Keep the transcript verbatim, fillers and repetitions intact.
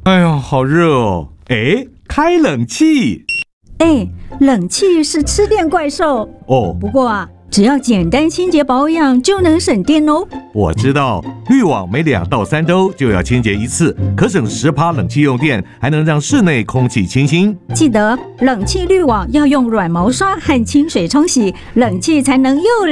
哎呀，好热哦！哎，开冷气。 哎，冷气是吃电怪兽哦。 不过啊，只要简单清洁保养就能省电哦。 我知道，滤网每两到三周就要清洁一次，可省十趴冷气用电，还能让室内空气清新。 记得冷气滤网要用软毛刷和清水冲洗，冷气才能又